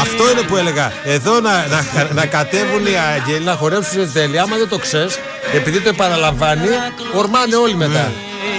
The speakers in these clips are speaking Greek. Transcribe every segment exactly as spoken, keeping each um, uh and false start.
Αυτό είναι που έλεγα. Εδώ να, να, να κατέβουν οι άγγελοι, να χορέψουν σε τέλεια. Άμα δεν το ξέρεις, επειδή το επαναλαμβάνει, ορμάνε όλοι μετά.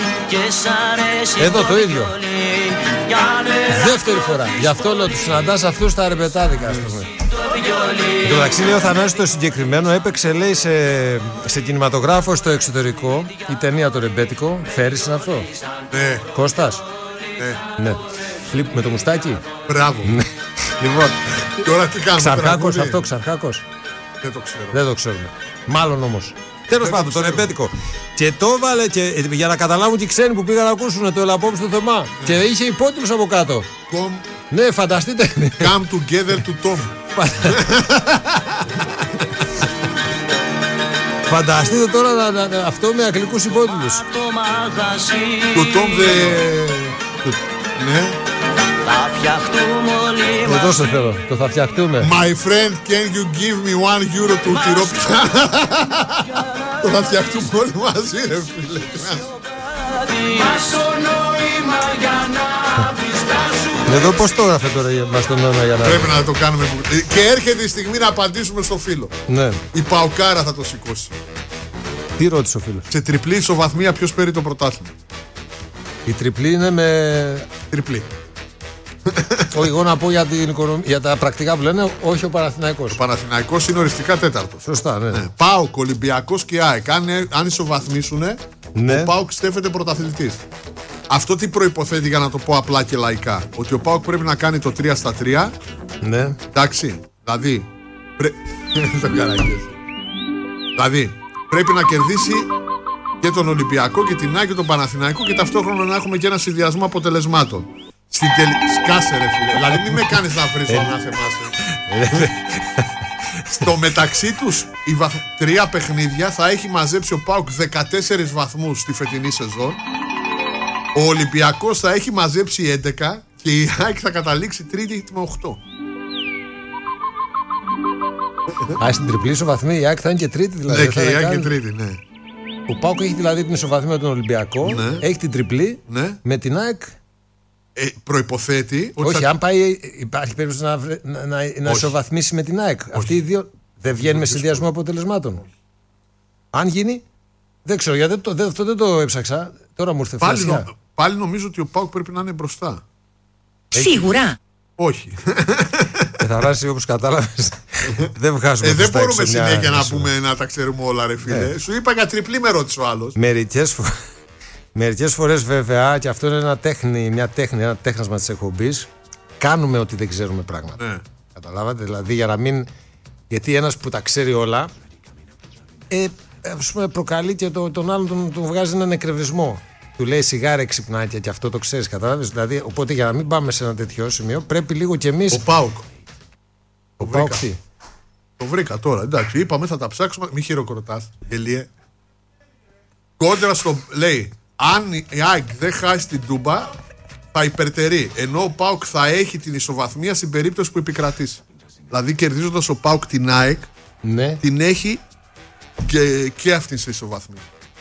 Εδώ το ίδιο. Δεύτερη φορά. Γι' αυτό λέω τους συναντάς αυτούς τα ρεπετάδικα, ας πούμε. Εν τω μεταξύ, λέει ο Θανάσης το συγκεκριμένο έπαιξε, λέει, σε, σε κινηματογράφο στο εξωτερικό. Η ταινία το ρεμπέτικο. Φέρεις είναι αυτό? Ναι. Κώστας? Ναι. Ναι. Με το μουστάκι. Μπράβο. Λοιπόν, τώρα τι κάνουμε? Ξαρχάκος αυτό, Ξαρχάκος. Δεν το ξέρω. Δεν το ξέρουμε. Μάλλον όμως. Τέλος πάντων, το ρεμπέτικο. Και το βάλε και, για να καταλάβουν και οι ξένοι που πήγαν να ακούσουν το Ελαπόψη στο Θωμά. Mm. Και είχε υπότιτλους από κάτω. Come. Ναι, φανταστείτε. Come together to Tom. Φανταστείτε τώρα να, να, να, αυτό με αγγλικούς υπότιτλους. Το Tom δε... Ναι. Το τόσο θέλω, το θα φτιαχτούμε. My friend, can you give me one euro του τυρόπιτα? Το θα φτιαχτούμε όλοι μαζί, ρε φίλε. Εδώ πώς το έγραφε τώρα μας το νόημα για να... Πρέπει να το κάνουμε. Και έρχεται η στιγμή να απαντήσουμε στο φίλο. Ναι. Η Παοκάρα θα το σηκώσει. Τι ρώτησε ο φίλος? Σε τριπλή ισοβαθμία ποιος παίρνει το πρωτάθλημα? Η τριπλή είναι με... Τριπλή. Όχι, εγώ να πω για, την οικονομία, για τα πρακτικά που λένε, όχι ο Παναθηναϊκός. Ο Παναθηναϊκός είναι οριστικά τέταρτος. Σωστά, ναι. ναι. ΠΑΟΚ, Ολυμπιακός και ΑΕΚ. Αν, αν ισοβαθμίσουν, ναι. Ο ΠΑΟΚ στέφεται πρωταθλητής. Αυτό τι προϋποθέτει, για να το πω απλά και λαϊκά? Ότι ο ΠΑΟΚ πρέπει να κάνει το τρία στα τρία. Ναι. Εντάξει. Δηλαδή. Πρέ... δηλαδή πρέπει να κερδίσει και τον Ολυμπιακό και την ΑΕΚ και τον Παναθηναϊκό και ταυτόχρονα να έχουμε και ένα συνδυασμό αποτελεσμάτων. Στην τελ... Σκάσε ρε φίλε. Δηλαδή μην με κάνεις να βρεις το ανάθεμά σου. Στο μεταξύ τους οι βαθ... τρία παιχνίδια θα έχει μαζέψει ο ΠΑΟΚ δεκατέσσερις βαθμούς στη φετινή σεζόν. Ο Ολυμπιακός θα έχει μαζέψει έντεκα και η ΑΕΚ θα καταλήξει τρίτη με οκτώ. Α, στην τριπλή ισοβαθμία η ΑΕΚ θα είναι και τρίτη δηλαδή. Ναι, και η ΑΕΚ και τρίτη, ναι. Ο ΠΑΟΚ έχει δηλαδή την ισοβαθμία με τον Ολυμπιακό, ναι. Έχει την τριπλή, ναι. Με την ΑΕΚ. Ε, προϋποθέτει ότι όχι, θα... αν πάει, υπάρχει περίπτωση να, να, να, να ισοβαθμίσει με την ΑΕΚ. Όχι. Αυτοί οι δύο δεν βγαίνουν με συνδυασμό αποτελεσμάτων. Αν γίνει, δεν ξέρω, γιατί το, αυτό δεν το έψαξα. Τώρα μου ήρθε πάλι, νο, πάλι νομίζω ότι ο ΠΑΟΚ πρέπει να είναι μπροστά. Σίγουρα. Όχι. Ε, θα βράσει όπως κατάλαβες. Δεν βγάζουμε. Ε, δεν μπορούμε συνέχεια να πούμε να τα ξέρουμε όλα, ρε φίλε. Ε. Σου είπα για τριπλή, με ρώτησε ο άλλος. Μερικές φορές. Μερικές φορές βέβαια, και αυτό είναι ένα τέχνη, μια τέχνη, ένα τέχνασμα της εκπομπής, κάνουμε ότι δεν ξέρουμε πράγματα. Ναι. Καταλάβατε, δηλαδή για να μην... Γιατί ένας που τα ξέρει όλα, ε, ας πούμε, προκαλεί και το, τον άλλον τον, τον βγάζει έναν εκνευρισμό. Του λέει σιγάρε ξυπνάκια και αυτό το ξέρεις, καταλάβεις. Δηλαδή, οπότε για να μην πάμε σε ένα τέτοιο σημείο, πρέπει λίγο κι εμείς... Ο ΠΑΟΚ. Ο ΠΑΟΚ τι? Το βρήκα τώρα, εντάξει, είπαμε θα τα ψάξουμε, μη χειροκροτάς, γελίε. Κόντρα στο, λέει... Αν η ΑΕΚ δεν χάσει την Τούμπα, θα υπερτερεί. Ενώ ο ΠΑΟΚ θα έχει την ισοβαθμία στην περίπτωση που επικρατήσει. Δηλαδή, κερδίζοντας ο ΠΑΟΚ την ΑΕΚ, ναι. Την έχει και, και αυτή σε ισοβαθμία.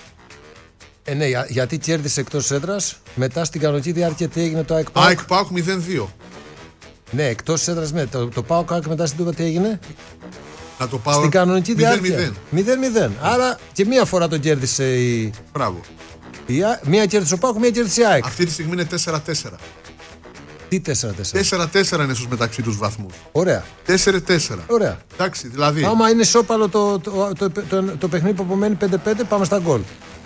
Ε, ναι, για, γιατί κέρδισε εκτός έδρας, μετά στην κανονική διάρκεια τι έγινε το ΑΕΚ ΠΑΟΚ. ΑΕΚ ΠΑΟΚ μηδέν δύο. Ναι, εκτός έδρας, ναι. Το, το ΠΑΟΚ ΑΕΚ μετά στην Τούμπα τι έγινε. Να το πάω... Στην κανονική διάρκεια. μηδέν μηδέν. Άρα και μία φορά το κέρδισε η. Μπράβο. Μία κέρδισε ο ΠΑΟΚ, μία κέρδισε η ΑΕΚ. Αυτή τη στιγμή είναι τέσσερα τέσσερα. Τι τέσσερα τέσσερα. τέσσερα τέσσερα είναι στους μεταξύ τους βαθμούς. Ωραία. τέσσερα τέσσερα. Ωραία. Εντάξει, δηλαδή. Άμα είναι ισόπαλο το, το, το, το, το, το παιχνίδι που απομένει πέντε πέντε, πάμε στα γκολ.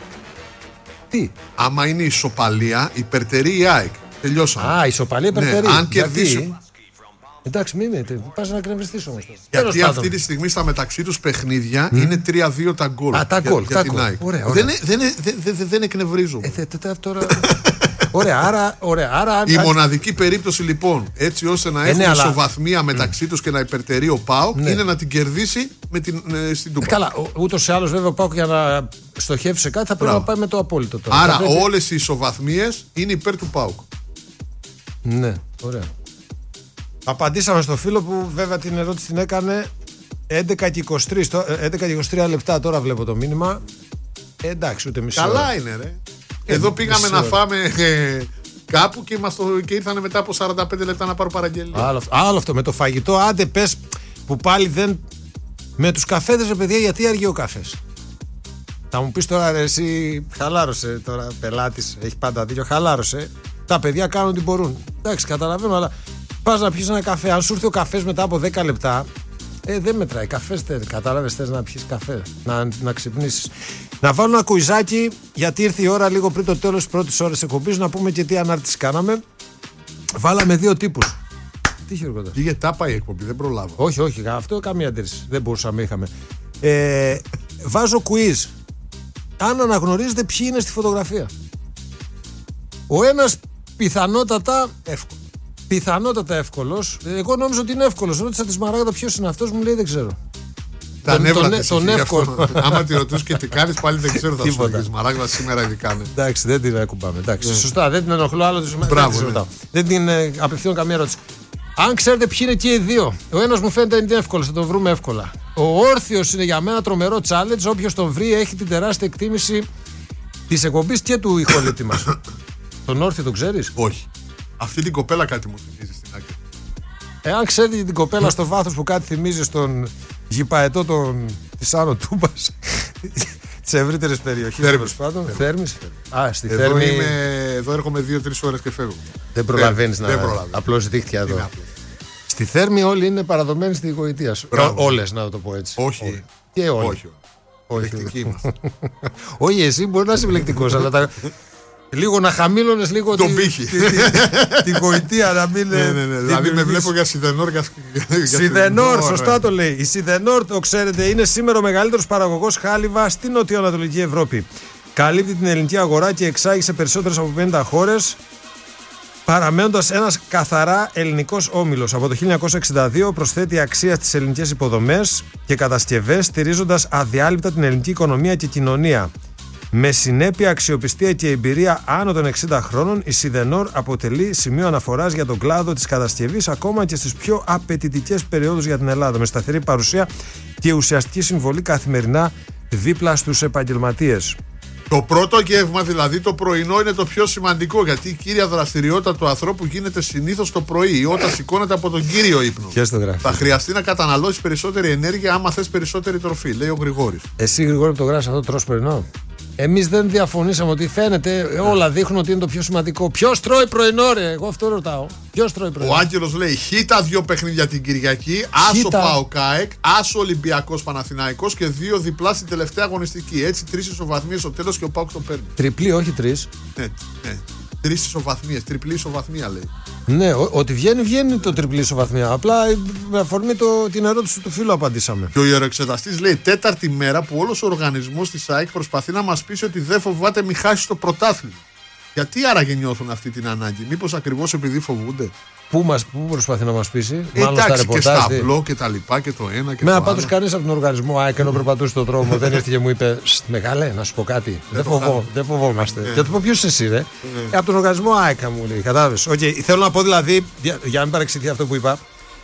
Τι. Άμα είναι ισοπαλία, υπερτερεί η ΑΕΚ. Τελειώσαμε. Α, ισοπαλία υπερτερεί. Ναι, αν κερδίσει. Εντάξει, μην με πας να κρεμβεστείς όμως. Γιατί αυτή τη στιγμή στα μεταξύ τους παιχνίδια mm. είναι τρία δύο τα γκολ. Α, τα γκολ. Για, για ωραία, ωραία. Δεν, δεν, δεν, δεν, δεν εκνευρίζομαι. Ε, θε, τώρα... ωραία, άρα, ωραία, άρα... Η μοναδική περίπτωση λοιπόν, έτσι ώστε να έχουν ε, ναι, ισοβαθμία αλλά... μεταξύ τους και να υπερτερεί ο ΠΑΟΚ, ναι. Είναι να την κερδίσει με την, ε, στην Τούμπα. Καλά, ούτως ή άλλως βέβαια ο ΠΑΟΚ για να στοχεύσει σε κάτι θα πρέπει Μπράβο. να πάει με το απόλυτο τώρα. Άρα πρέπει... όλες οι ισοβαθμίες είναι υπέρ του ΠΑΟΚ. Ναι, ωραία. Απαντήσαμε στο φίλο που βέβαια την ερώτηση την έκανε έντεκα και είκοσι τρία λεπτά. Τώρα βλέπω το μήνυμα. Ε, εντάξει, ούτε μισό. Καλά είναι, ρε. Εδώ πήγαμε να φάμε ε, κάπου και, μας το, και ήρθανε μετά από σαράντα πέντε λεπτά να πάρω παραγγελία. Άλλο, άλλο αυτό με το φαγητό, άντε πες που πάλι δεν. Με τους καφέδες, ρε παιδιά, γιατί αργεί ο καφές. Θα μου πεις τώρα, ρε, εσύ χαλάρωσε τώρα, πελάτης, έχει πάντα δίκιο, χαλάρωσε. Τα παιδιά κάνουν ό,τι μπορούν. Εντάξει, καταλαβαίνω, αλλά πας να πιεις ένα καφέ. Αν σου έρθει ο καφές μετά από δέκα λεπτά, ε, δεν μετράει. Καφές θες, κατάλαβες, θες να πιεις καφέ, να, να ξυπνήσεις. Να βάλω ένα κουιζάκι, γιατί ήρθε η ώρα λίγο πριν το τέλος της πρώτης ώρας εκπομπής, να πούμε και τι ανάρτηση κάναμε. Βάλαμε δύο τύπους. Τι χειροκροτάς? Πήγε τάπα η εκπομπή, δεν προλάβω. Όχι, όχι, αυτό καμία αντίρρηση. Δεν μπορούσαμε, είχαμε. Ε, βάζω quiz. Αν αναγνωρίζετε ποιοι είναι στη φωτογραφία. Ο ένας πιθανότατα εύκολο. Πιθανότατα εύκολος. Εγώ νόμιζα ότι είναι εύκολος. Ρώτησα τη Σμαράγδα ποιος είναι αυτός, μου λέει δεν ξέρω. Τα νεύρα της τον εύκολο. Άμα τη ρωτούς και τι κάνεις, πάλι δεν ξέρω. Θα σου πει Σμαράγδα σήμερα ειδικά. Εντάξει, δεν την ακουμπάμε. Εντάξει, σωστά, δεν την ενοχλώ άλλο. Δεν την απευθύνω καμία ερώτηση. Αν ξέρετε ποιοι είναι και οι δύο, ο ένας μου φαίνεται είναι εύκολος, θα τον βρούμε εύκολα. Ο όρθιος είναι για μένα τρομερό challenge. Όποιος τον βρει έχει την τεράστια εκτίμηση της εκπομπής και του ηχολήπτη μας. Τον όρθιο τον ξέρεις? Όχι. Αυτή την κοπέλα κάτι μου θυμίζει στην άκρη. Εάν ξέρετε την κοπέλα στο βάθος που κάτι θυμίζει στον γηπαετό των... της Άνω Τούμπας, τις ευρύτερες περιοχές. Θέρμης. Θέρμης. Α, στη εδώ, Θέρμη... είμαι, εδώ έρχομαι δύο-τρεις ώρες και φεύγω. Δεν προλαβαίνεις να προλαβαίνεις. απλώς δίχτυα εδώ. Στη Θέρμη όλοι είναι παραδομένοι στη γοητεία σου. Όλες, να το πω έτσι. Όχι. Και όλοι. Όχι. Όχι. Όχι, εσύ μπορεί να είσαι επιλεκτικός, αλλά τα... λίγο να χαμήλωνες λίγο τον πύχη. Την γοητεία να μην. Ναι, ναι, ναι. Δηλαδή με βλέπω για Σιδενόρ. Σιδενόρ, σωστά το λέει. Η Σιδενόρ, το ξέρετε, είναι σήμερα ο μεγαλύτερος παραγωγός χάλιβα στην νοτιοανατολική Ευρώπη. Καλύπτει την ελληνική αγορά και εξάγει σε περισσότερες από πενήντα χώρες, παραμένοντας ένας καθαρά ελληνικός όμιλος. Από το χίλια εννιακόσια εξήντα δύο προσθέτει αξία στις ελληνικές υποδομές και κατασκευές, στηρίζοντας αδιάλειπτα την ελληνική οικονομία και κοινωνία. Με συνέπεια, αξιοπιστία και εμπειρία άνω των εξήντα χρόνων, η Σιδενόρ αποτελεί σημείο αναφοράς για τον κλάδο της κατασκευής, ακόμα και στις πιο απαιτητικές περιόδους για την Ελλάδα, με σταθερή παρουσία και ουσιαστική συμβολή καθημερινά δίπλα στους επαγγελματίες. Το πρώτο γεύμα, δηλαδή το πρωινό, είναι το πιο σημαντικό, γιατί η κύρια δραστηριότητα του ανθρώπου γίνεται συνήθως το πρωί ή όταν σηκώνεται από τον κύριο ύπνο. Ποιος το γράφει? Θα χρειαστεί να καταναλώσεις περισσότερη ενέργεια άμα θες περισσότερη τροφή, λέει ο Γρηγόρης. Εσύ, Γρηγόρη, που το γράφεις αυτό, τρως πρωινό? Εμείς δεν διαφωνήσαμε ότι φαίνεται, όλα δείχνουν ότι είναι το πιο σημαντικό. Ποιος τρώει πρωινό, ρε? Εγώ αυτό ρωτάω. Ποιος τρώει πρωινό? Ο Άγγελος λέει χίτα δύο παιχνίδια την Κυριακή, άσο ΠΑΟΚ ΑΕΚ, άσο Ολυμπιακός Παναθηναϊκός και δύο διπλά στην τελευταία αγωνιστική. Έτσι τρεις ισοβαθμίες στο τέλος και ο ΠΑΟΚ το παίρνει. Τριπλή, όχι τρεις. Ναι, ναι. Τρεις ισοβαθμίες, τριπλή ισοβαθμία λέει. Ναι, ό, ότι βγαίνει, βγαίνει το τριπλή ισοβαθμία. Απλά με αφορμή το, την ερώτηση του φίλου απαντήσαμε. Και ο ιεροεξεταστής λέει τέταρτη μέρα που όλος ο οργανισμός της ΑΕΚ προσπαθεί να μας πείσει ότι δεν φοβάται μη χάσει το πρωτάθλημα. Γιατί άραγε νιώθουν αυτή την ανάγκη? Μήπως ακριβώς επειδή φοβούνται? Πού, μας, πού προσπαθεί να μας πείσει? Ε, Μάλλον εντάξει, στα και στα δι... μπλοκ και τα λοιπά και το ένα και Μένα το πάντως άλλο. κανείς από τον οργανισμό ΑΕΚ ενώ περπατούσε στον δρόμο δεν ήρθε και μου είπε μεγάλε, να σου πω κάτι. Δεν, φοβό, δεν φοβόμαστε. Ναι. Και του πω ποιος εσύ, ρε? Ναι. Ε, από τον οργανισμό ΑΕΚ μου λέει. Κατάλαβες. Okay, θέλω να πω δηλαδή, για, για να μην παρεξηγηθεί αυτό που είπα,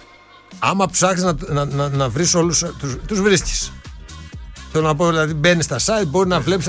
άμα ψάχνεις να, να, να, να βρεις όλους, τους, τους βρίσκεις. Θέλω να πω δηλαδή, μπαίνεις στα site, μπορεί να βλέπεις.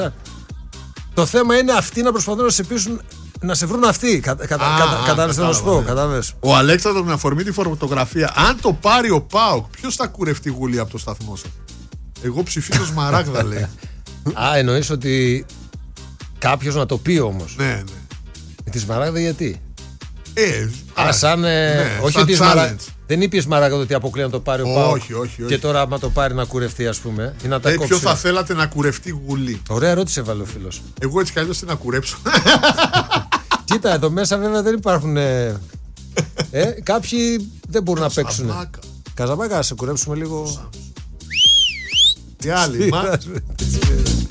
Το θέμα είναι αυτοί να προσπαθούν να σε πείσουν. Να σε βρουν αυτοί. Κατάλαβες να σου πω. Κατάλαβες. Ο Αλέξανδρος με αφορμή τη φωτογραφία, αν το πάρει ο ΠΑΟΚ, ποιος θα κουρευτεί γουλή από το σταθμό σας? Εγώ ψηφίζω Σμαράγδα, λέει. Α, εννοείς ότι κάποιος να το πει όμως. Ναι, ναι. Με τη Σμαράγδα γιατί? Ε, Α, σαν. Ναι, όχι σαν ότι Σμαράγδα. challenge. Δεν είπε η Σμαράγδα ότι αποκλεί να το πάρει ο ΠΑΟΚ. Όχι, όχι, όχι. Και τώρα, άμα το πάρει να κουρευτεί, ας πούμε. Ή να τα Ε, κόψει. ποιο θα θέλατε να κουρευτεί γουλή? Ωραία ερώτηση έβαλε ο φίλος. Εγώ έτσι κι αλλιώς τι να κουρέψω. Κοίτα, εδώ μέσα βέβαια δεν υπάρχουν. Ε, ε, κάποιοι δεν μπορούν να παίξουν. Καζαμπάκα, σε κουρέψουμε λίγο. Τι άλλοι, μα.